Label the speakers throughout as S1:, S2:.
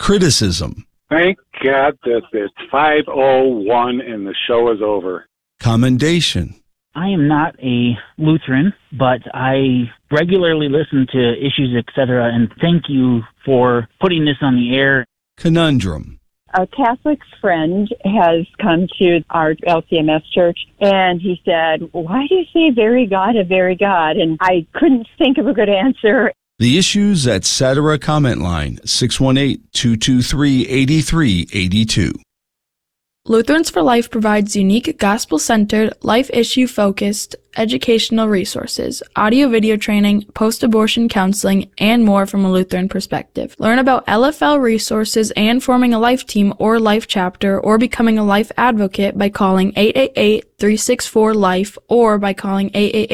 S1: Criticism.
S2: Thank God that it's 5:01 and the show is over.
S1: Commendation.
S3: I am not a Lutheran, but I regularly listen to Issues, etc., and thank you for putting this on the air.
S1: Conundrum.
S4: A Catholic friend has come to our LCMS church, and he said, "Why do you say very God, a very God?" And I couldn't think of a good answer.
S1: The Issues, etc. comment line, 618-223-8382.
S5: Lutherans for Life provides unique gospel-centered, life-issue-focused educational resources, audio-video training, post-abortion counseling, and more from a Lutheran perspective. Learn about LFL resources and forming a life team or life chapter or becoming a life advocate by calling 888-364-LIFE or by calling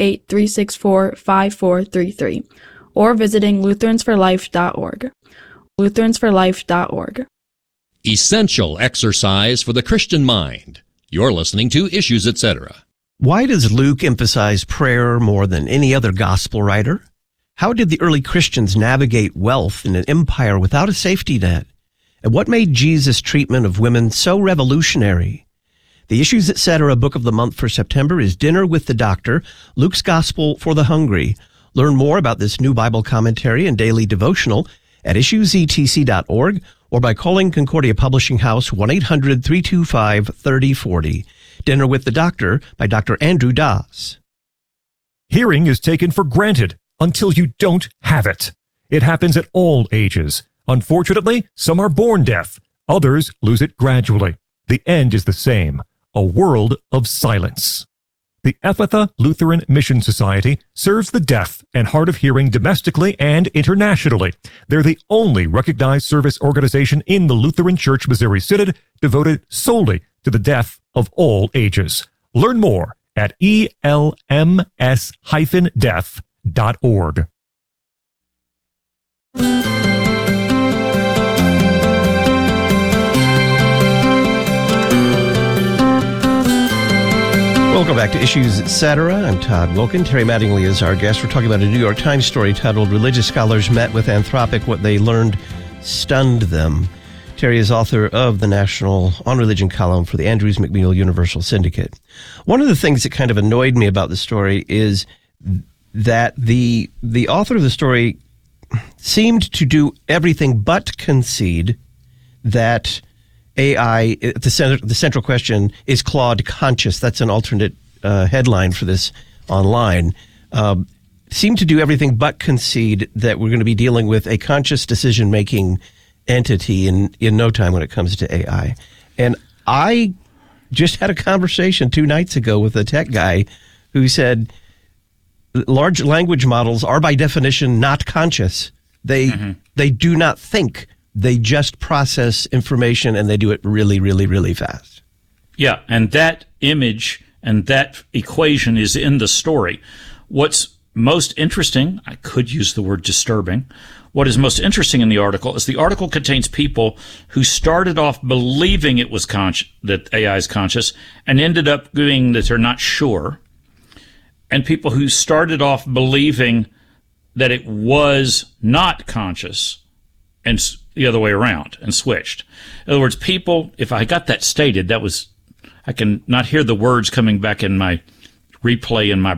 S5: 888-364-5433 or visiting lutheransforlife.org. lutheransforlife.org.
S6: Essential exercise for the Christian mind. You're listening to Issues, etc.
S7: Why does Luke emphasize prayer more than any other gospel writer? How did the early Christians navigate wealth in an empire without a safety net? And what made Jesus' treatment of women so revolutionary? The Issues, etc. book of the month for September is Dinner with the Doctor, Luke's Gospel for the Hungry. Learn more about this new Bible commentary and daily devotional at issuesetc.org or by calling Concordia Publishing House 1-800-325-3040. Dinner with the Doctor by Dr. Andrew Das.
S8: Hearing is taken for granted until you don't have it. It happens at all ages. Unfortunately, some are born deaf. Others lose it gradually. The end is the same, a world of silence. The Ephatha Lutheran Mission Society serves the deaf and hard of hearing domestically and internationally. They're the only recognized service organization in the Lutheran Church Missouri Synod devoted solely to the deaf of all ages. Learn more at elms-deaf.org.
S7: Welcome back to Issues, etc. I'm Todd Wilkin. Terry Mattingly is our guest. We're talking about a New York Times story titled Religious Scholars Met with Anthropic. What They Learned Stunned Them. Terry is author of the National On Religion column for the Andrews McMeel Universal Syndicate. One of the things that kind of annoyed me about the story is that the author of the story seemed to do everything but concede that AI, the central question, is Claude conscious? That's an alternate headline for this online. Seem to do everything but concede that we're going to be dealing with a conscious decision-making entity in no time when it comes to AI. And I just had a conversation 2 nights ago with a tech guy who said large language models are by definition not conscious. They do not think. They just process information, and they do it really, really, really fast.
S9: Yeah, and that image and that equation is in the story. What's most interesting, I could use the word disturbing, what is most interesting in the article is the article contains people who started off believing it was that AI is conscious and ended up being that they're not sure, and people who started off believing that it was not conscious and the other way around and switched. In other words, people, if I got that stated, I can not hear the words coming back in my replay in my